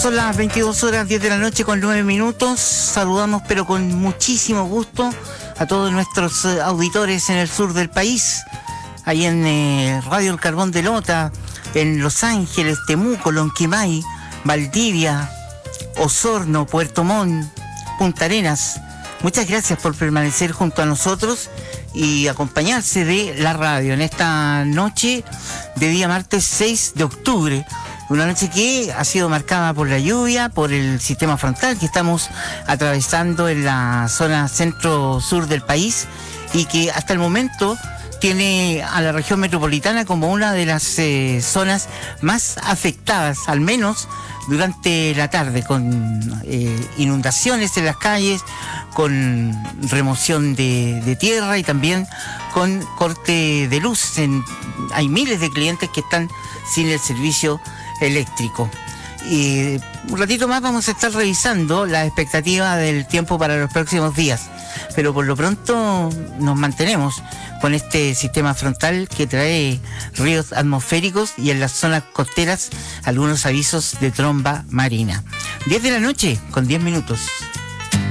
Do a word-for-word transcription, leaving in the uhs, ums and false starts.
Son las veintidós horas diez de la noche con nueve minutos. Saludamos pero con muchísimo gusto a todos nuestros eh, auditores en el sur del país, ahí en eh, Radio El Carbón de Lota, en Los Ángeles, Temuco, Lonquimay, Valdivia, Osorno, Puerto Montt, Punta Arenas. Muchas gracias por permanecer junto a nosotros y acompañarse de la radio en esta noche de día martes seis de octubre. Una noche que ha sido marcada por la lluvia, por el sistema frontal que estamos atravesando en la zona centro-sur del país y que hasta el momento tiene a la región metropolitana como una de las eh, zonas más afectadas, al menos durante la tarde, con eh, inundaciones en las calles, con remoción de, de tierra y también con corte de luz. En, hay miles de clientes que están sin el servicio eléctrico. Y un ratito más vamos a estar revisando la expectativa del tiempo para los próximos días, pero por lo pronto nos mantenemos con este sistema frontal que trae ríos atmosféricos y en las zonas costeras algunos avisos de tromba marina. diez de la noche con diez minutos.